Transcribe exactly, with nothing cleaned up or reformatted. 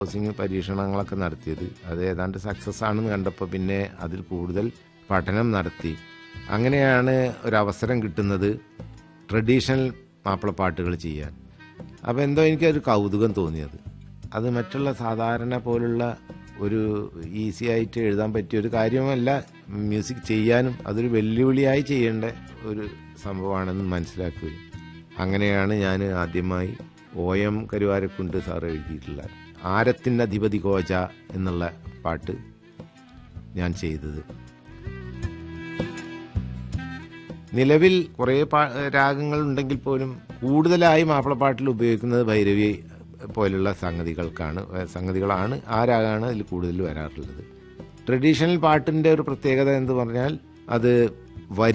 Composing പരീക്ഷണങ്ങളൊക്കെ നടത്തിയത്. അത് ഏതാണ്ട് സക്സസ് ആണെന്ന് കണ്ടപ്പോൾ പിന്നെ അതിൽ കൂടുതൽ പഠനം നടത്തി. അങ്ങനെയാണ് ഒരവസരം കിട്ടുന്നത് ട്രഡീഷണൽ മാപ്പിളപ്പാട്ടുകൾ ചെയ്യാൻ. അപ്പോൾ എന്തോ എനിക്കൊരു കൗതുകം തോന്നിയത്. അത് മറ്റുള്ള സാധാരണ പോലുള്ള ഒരു ഈസി ആയിട്ട് എഴുതാൻ പറ്റിയ ഒരു കാര്യമല്ല മ്യൂസിക് ചെയ്യാനും. അതൊരു വെല്ലുവിളിയായി ചെയ്യേണ്ട ഒരു സംഭവമാണെന്ന് മനസ്സിലാക്കുകയും അങ്ങനെയാണ് ഞാൻ ആദ്യമായി ഒ എം കരുവാരക്കുണ്ട് സാർ എഴുതിയിട്ടുള്ള ആരത്തിൻ്റെ അധിപതി കോജ എന്നുള്ള പാട്ട് ഞാൻ ചെയ്തത്. നിലവിൽ കുറേ പാ രാഗങ്ങൾ ഉണ്ടെങ്കിൽ പോലും കൂടുതലായി മാപ്പിളപ്പാട്ടിൽ ഉപയോഗിക്കുന്നത് ഭൈരവി പോലുള്ള സംഗതികൾക്കാണ് സംഗതികളാണ് ആ രാഗമാണ് അതിൽ കൂടുതൽ വരാറുള്ളത്. ട്രഡീഷണൽ പാട്ടിൻ്റെ ഒരു പ്രത്യേകത എന്ന് പറഞ്ഞാൽ അത്